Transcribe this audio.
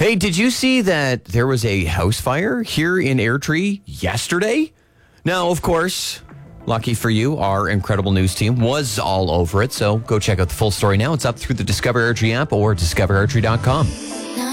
Hey, did you see that there was a house fire here in Airdrie yesterday? Now, of course, lucky for you, our incredible news team was all over it. So go check out the full story now. It's up through the Discover Airdrie app or discoverairdrie.com.